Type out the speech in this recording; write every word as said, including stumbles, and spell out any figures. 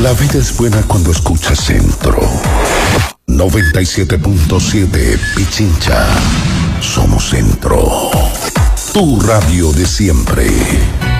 La vida es buena cuando escuchas Centro. noventa y siete punto siete Pichincha. Somos Centro. Tu radio de siempre.